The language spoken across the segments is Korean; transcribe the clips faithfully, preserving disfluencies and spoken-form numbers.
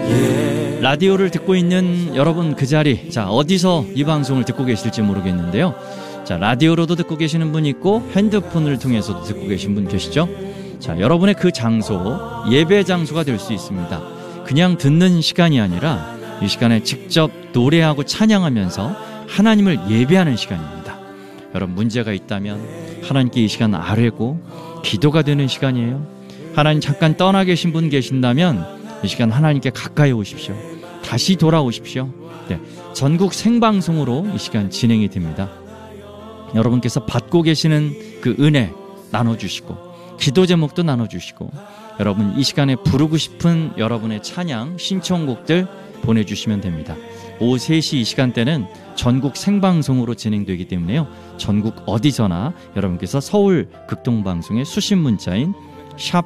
라디오를 듣고 있는 여러분 그 자리, 자 어디서 이 방송을 듣고 계실지 모르겠는데요. 자 라디오로도 듣고 계시는 분 있고 핸드폰을 통해서도 듣고 계신 분 계시죠. 자 여러분의 그 장소, 예배 장소가 될 수 있습니다. 그냥 듣는 시간이 아니라 이 시간에 직접 노래하고 찬양하면서 하나님을 예배하는 시간입니다. 여러분 문제가 있다면 하나님께 이 시간 아뢰고 기도가 되는 시간이에요. 하나님 잠깐 떠나 계신 분 계신다면 이 시간 하나님께 가까이 오십시오. 다시 돌아오십시오. 네, 전국 생방송으로 이 시간 진행이 됩니다. 여러분께서 받고 계시는 그 은혜 나눠주시고 기도 제목도 나눠주시고 여러분 이 시간에 부르고 싶은 여러분의 찬양 신청곡들 보내주시면 됩니다. 오후 세 시 이 시간대는 전국 생방송으로 진행되기 때문에요. 전국 어디서나 여러분께서 서울 극동방송의 수신 문자인 샵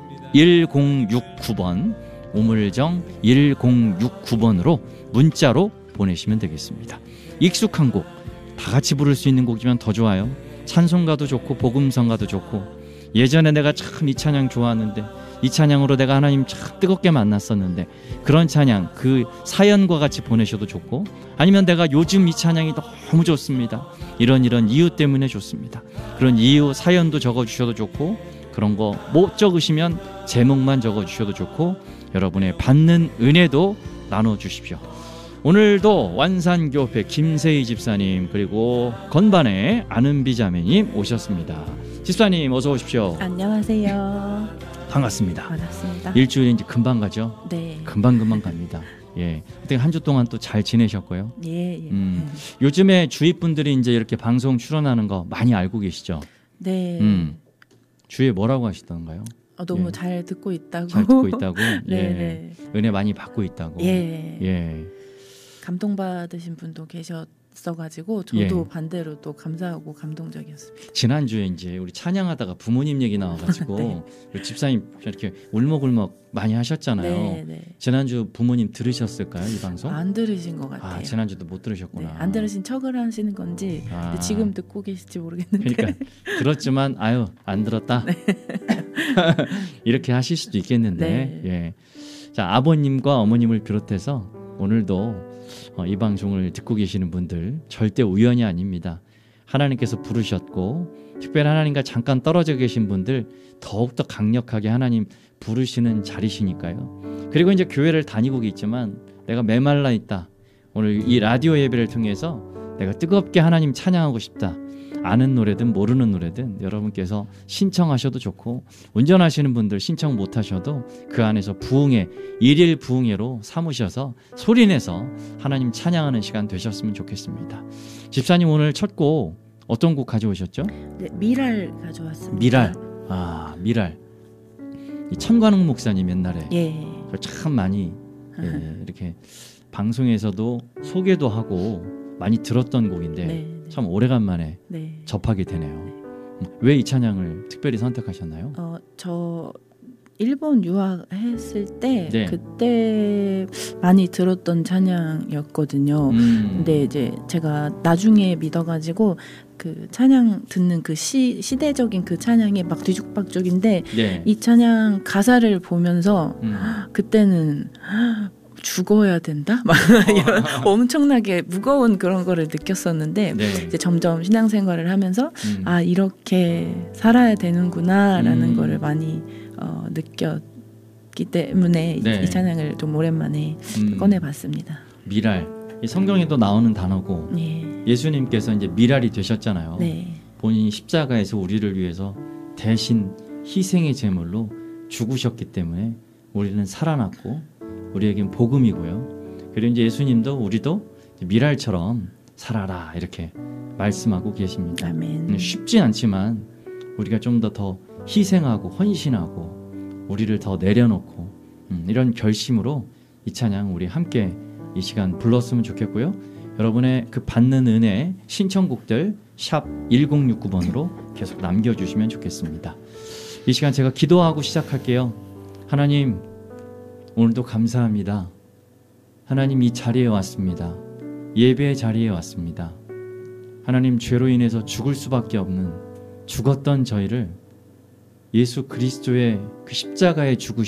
일공육구 번 우물정 일공육구 번으로 문자로 보내시면 되겠습니다. 익숙한 곡, 다 같이 부를 수 있는 곡이면 더 좋아요. 찬송가도 좋고 복음성가도 좋고 예전에 내가 참 이 찬양 좋아하는데 이 찬양으로 내가 하나님 참 뜨겁게 만났었는데 그런 찬양 그 사연과 같이 보내셔도 좋고 아니면 내가 요즘 이 찬양이 너무 좋습니다. 이런 이런 이유 때문에 좋습니다. 그런 이유 사연도 적어주셔도 좋고 그런 거 못 적으시면 제목만 적어주셔도 좋고 여러분의 받는 은혜도 나눠주십시오. 오늘도 완산교회 김세희 집사님 그리고 건반의 아는비 자매님 오셨습니다. 집사님 어서 오십시오. 안녕하세요. 반갑습니다. 반갑습니다. 일주일이 이제 금방 가죠? 네. 금방 금방 갑니다. 예. 어떻게 한 주 동안 또 잘 지내셨고요? 예. 예. 음, 요즘에 주위 분들이 이제 이렇게 방송 출연하는 거 많이 알고 계시죠? 네. 음. 주위에 뭐라고 하시던가요? 어, 너무 예. 잘 듣고 있다고. 잘 듣고 있다고. 네, 예. 네. 은혜 많이 받고 있다고. 예. 예. 감동받으신 분도 계셨어가지고 저도 예. 반대로 또 감사하고 감동적이었습니다. 지난주에 이제 우리 찬양하다가 부모님 얘기 나와가지고 네. 우리 집사님 이렇게 울먹울먹 많이 하셨잖아요. 네, 네. 지난주 부모님 들으셨을까요, 이 방송? 안 들으신 것 같아요. 아, 지난주도 못 들으셨구나. 네, 안 들으신 척을 하시는 건지 아. 근데 지금 듣고 계실지 모르겠는데. 그러니까 들었지만 아유 안 들었다. 네. 이렇게 하실 수도 있겠는데. 네. 예. 자 아버님과 어머님을 비롯해서 오늘도 어, 이 방송을 듣고 계시는 분들 절대 우연이 아닙니다. 하나님께서 부르셨고 특별히 하나님과 잠깐 떨어져 계신 분들 더욱더 강력하게 하나님 부르시는 자리시니까요. 그리고 이제 교회를 다니고 있지만 내가 메말라 있다. 오늘 이 라디오 예배를 통해서 내가 뜨겁게 하나님 찬양하고 싶다. 아는 노래든 모르는 노래든 여러분께서 신청하셔도 좋고 운전하시는 분들 신청 못하셔도 그 안에서 부흥회 일일 부흥회로 삼으셔서 소리내서 하나님 찬양하는 시간 되셨으면 좋겠습니다. 집사님 오늘 첫 곡 어떤 곡 가져오셨죠? 네, 미랄 가져왔습니다. 미랄. 아 미랄. 이 천관웅 목사님 옛날에 예. 참 많이 예, 이렇게 방송에서도 소개도 하고 많이 들었던 곡인데 네. 참 오래간만에 네. 접하게 되네요. 왜 이 찬양을 특별히 선택하셨나요? 어, 저 일본 유학했을 때 네. 그때 많이 들었던 찬양이었거든요. 음. 근데 이제 제가 나중에 믿어가지고 그 찬양 듣는 그 시, 시대적인 그 찬양이 막 뒤죽박죽인데 네. 이 찬양 가사를 보면서 음. 그때는 죽어야 된다? 막 이런 엄청나게 무거운 그런 거를 느꼈었는데 네. 이제 점점 신앙생활을 하면서 음. 아 이렇게 살아야 되는구나라는 음. 거를 많이 어, 느꼈기 때문에 이- 네. 이 찬양을 좀 오랜만에 음. 꺼내봤습니다. 미랄. 이 성경에도 나오는 단어고 예. 예수님께서 이제 미랄이 되셨잖아요. 네. 본인이 십자가에서 우리를 위해서 대신 희생의 제물로 죽으셨기 때문에 우리는 살아났고 우리에겐 복음이고요. 그리고 이제 예수님도 우리도 미랄처럼 살아라 이렇게 말씀하고 계십니다. 아멘. 쉽진 않지만 우리가 좀 더 더 희생하고 헌신하고 우리를 더 내려놓고 음, 이런 결심으로 이 찬양 우리 함께 이 시간 불렀으면 좋겠고요. 여러분의 그 받는 은혜 신청곡들 샵 일공육구 번으로 계속 남겨주시면 좋겠습니다. 이 시간 제가 기도하고 시작할게요. 하나님 오늘도 감사합니다. 하나님 이 자리에 왔습니다. 예배의 자리에 왔습니다. 하나님 죄로 인해서 죽을 수밖에 없는 죽었던 저희를 예수 그리스도의 그 십자가에 죽으신